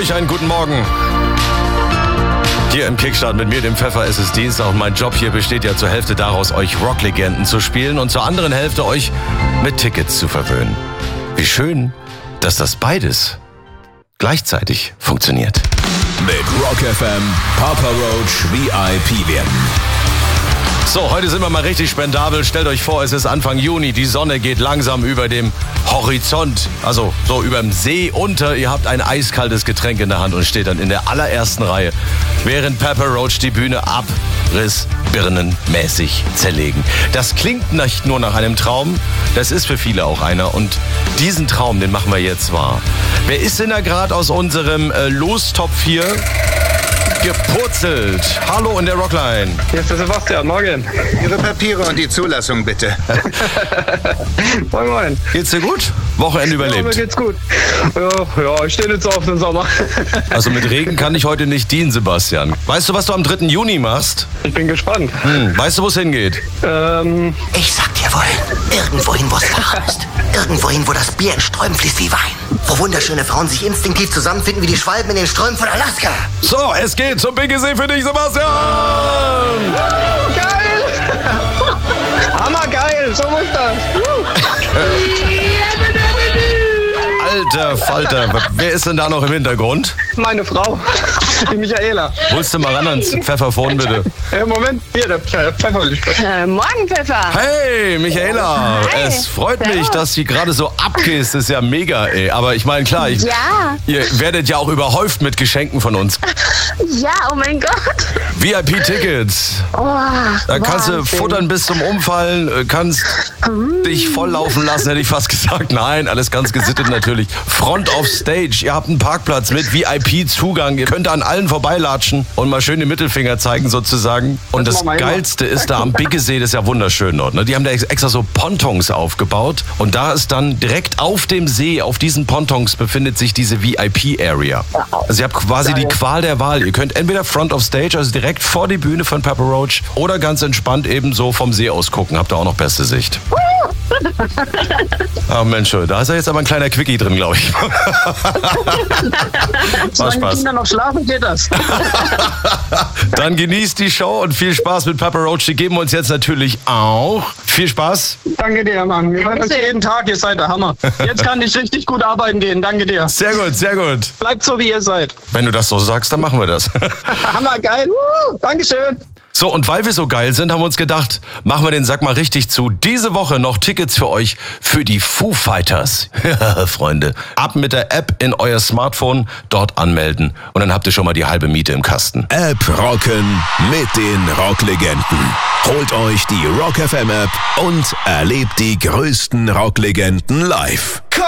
euch einen guten Morgen. Hier im Kickstart mit mir, dem Pfeffer, ist es Dienstag und mein Job hier besteht ja zur Hälfte daraus, euch Rocklegenden zu spielen und zur anderen Hälfte euch mit Tickets zu verwöhnen. Wie schön, dass das beides gleichzeitig funktioniert. Mit Rock FM Papa Roach VIP werden. So, heute sind wir mal richtig spendabel. Stellt euch vor, es ist Anfang Juni. Die Sonne geht langsam über dem Horizont, also so über dem See unter. Ihr habt ein eiskaltes Getränk in der Hand und steht dann in der allerersten Reihe, während Papa Roach die Bühne abrissbirnenmäßig zerlegen. Das klingt nicht nur nach einem Traum, das ist für viele auch einer. Und diesen Traum, den machen wir jetzt wahr. Wer ist denn da gerade aus unserem Lostopf hier gepurzelt? Hallo in der Rockline. Hier ist der Sebastian, morgen. Ihre Papiere und die Zulassung bitte. Moin, moin. Geht's dir gut? Wochenende überlebt? Ja, mir geht's gut. Ja, ich stehe jetzt auf den Sommer. Also mit Regen kann ich heute nicht dienen, Sebastian. Weißt du, was du am 3. Juni machst? Ich bin gespannt. Weißt du, wo es hingeht? Ich sag dir wohl, irgendwohin, wo es warm ist. Irgendwohin, wo das Bier in Strömen fließt wie Wein. Wo wunderschöne Frauen sich instinktiv zusammenfinden wie die Schwalben in den Strömen von Alaska. So, es geht zum Biggesee für dich, Sebastian! Geil! Hammergeil, so muss das. Alter Falter, wer ist denn da noch im Hintergrund? Meine Frau, die Michaela. Holst du mal ran ans Pfefferphone, bitte? Moment, hier, der Pfeffer. Morgen, Pfeffer. Hey, Michaela, Hi. es freut mich, dass sie gerade so abgehst. Das ist ja mega, ey. Aber ich meine, klar, Ja. ihr werdet ja auch überhäuft mit Geschenken von uns. Ja, oh mein Gott. VIP-Tickets. Oh, Da kannst du Wahnsinn. futtern bis zum Umfallen, kannst dich volllaufen lassen, hätte ich fast gesagt. Nein, alles ganz gesittet natürlich. Front of Stage, ihr habt einen Parkplatz mit VIP-Zugang. Ihr könnt an allen vorbeilatschen und mal schön den Mittelfinger zeigen sozusagen. Und das machen wir immer. Geilste ist da am Biggesee, das ist ja wunderschön dort. Ne? Die haben da extra so Pontons aufgebaut. Und da ist dann direkt auf dem See, auf diesen Pontons befindet sich diese VIP-Area. Also ihr habt quasi die Qual der Wahl. Ihr könnt entweder Front of Stage, also direkt vor die Bühne von Papa Roach, oder ganz entspannt eben so vom See aus gucken. Habt ihr auch noch beste Sicht. Ach Mensch, da ist ja jetzt aber ein kleiner Quickie drin, glaube ich. War Spaß. Kinder noch schlafen, geht das. Dann genießt die Show und viel Spaß mit Papa Roach. Die geben uns jetzt natürlich auch. Viel Spaß. Danke dir, Mann. Wir hören uns jeden Tag, ihr seid der Hammer. Jetzt kann ich richtig gut arbeiten gehen, danke dir. Sehr gut, sehr gut. Bleibt so, wie ihr seid. Wenn du das so sagst, dann machen wir das. Hammergeil. Dankeschön. So, und weil wir so geil sind, haben wir uns gedacht, machen wir den Sack mal richtig zu. Diese Woche noch Tickets für euch für die Foo Fighters. Ja, Freunde, ab mit der App in euer Smartphone, dort anmelden und dann habt ihr schon mal die halbe Miete im Kasten. App rocken mit den Rocklegenden. Holt euch die Rock FM App und erlebt die größten Rocklegenden live. Komm